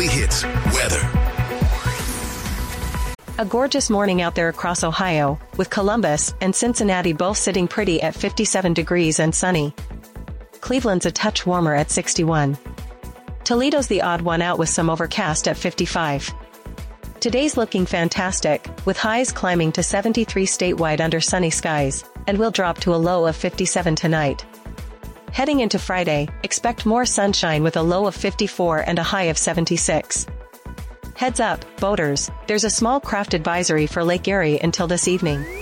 Weekly Hits weather. A gorgeous morning out there across Ohio, with Columbus and Cincinnati both sitting pretty at 57 degrees and sunny. Cleveland's a touch warmer at 61. Toledo's the odd one out with some overcast at 55. Today's looking fantastic, with highs climbing to 73 statewide under sunny skies, and will drop to a low of 57 tonight. Heading into Friday, expect more sunshine with a low of 54 and a high of 76. Heads up, boaters, there's a small craft advisory for Lake Erie until this evening.